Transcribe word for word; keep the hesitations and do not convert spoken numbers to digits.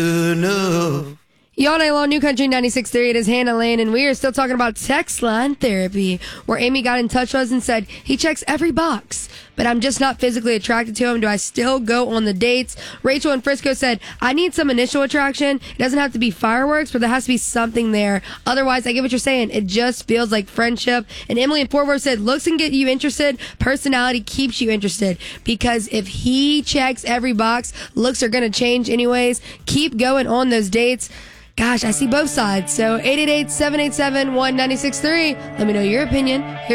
enough. Y'all night long, New Country ninety-six point three. It is Hannah Lane, and we are still talking about text line therapy, where Amy got in touch with us and said, he checks every box, but I'm just not physically attracted to him. Do I still go on the dates? Rachel in Frisco said, I need some initial attraction. It doesn't have to be fireworks, but there has to be something there. Otherwise, I get what you're saying. It just feels like friendship. And Emily in Fort Worth said, looks can get you interested. Personality keeps you interested. Because if he checks every box, looks are going to change anyways. Keep going on those dates. Gosh, I see both sides. So eight eight eight, seven eight seven, one nine six three. Let me know your opinion. Here